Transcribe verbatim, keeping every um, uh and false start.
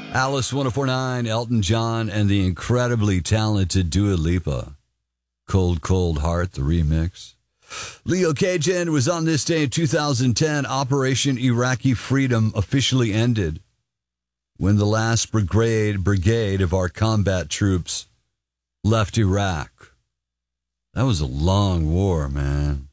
Alice one oh four point nine, Elton John, and the incredibly talented Dua Lipa. Cold, Cold Heart, the remix. Leo Cajun was on this day in two thousand ten. Operation Iraqi Freedom officially ended when the last brigade, brigade of our combat troops left Iraq. That was a long war, man.